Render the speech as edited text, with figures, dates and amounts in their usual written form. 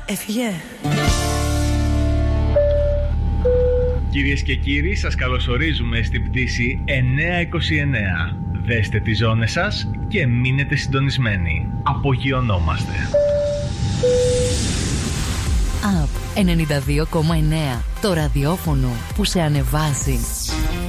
Έφυγε. Κυρίες και κύριοι, σας καλωσορίζουμε στην πτήση 929. Δέστε τις ζώνες σας και μείνετε συντονισμένοι. Απογειωνόμαστε. ΑΠ 92,9. Το ραδιόφωνο που σε ανεβάζει.